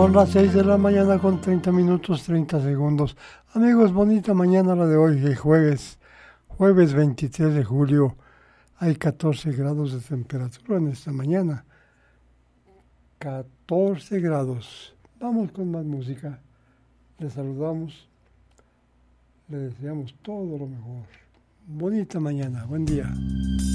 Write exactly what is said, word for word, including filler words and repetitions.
Son las seis de la mañana con treinta minutos, treinta segundos. Amigos, bonita mañana la de hoy, el jueves, jueves veintitrés de julio. Hay catorce grados de temperatura en esta mañana. catorce grados. Vamos con más música. Les saludamos. Le deseamos todo lo mejor. Bonita mañana, buen día.